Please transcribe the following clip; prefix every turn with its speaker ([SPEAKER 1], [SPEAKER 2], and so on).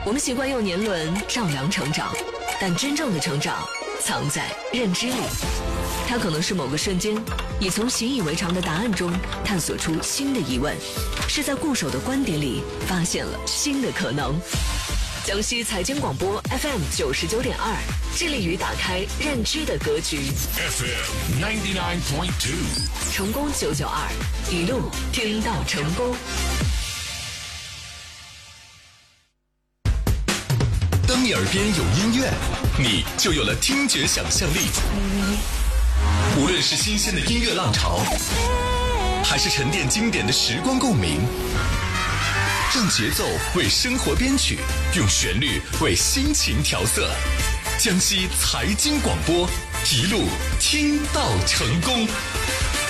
[SPEAKER 1] 我们习惯用年轮丈量成长，但真正的成长藏在认知里。它可能是某个瞬间，你从习以为常的答案中探索出新的疑问，是在固守的观点里发现了新的可能。江西财经广播 FM 99.2，致力于打开认知的格局。
[SPEAKER 2] FM 99.2，
[SPEAKER 1] 成功992，一路听到成功。
[SPEAKER 2] 当你耳边有音乐，你就有了听觉想象力。无论是新鲜的音乐浪潮，还是沉淀经典的时光共鸣，让节奏为生活编曲，用旋律为心情调色。江西财经广播，一路听到成功。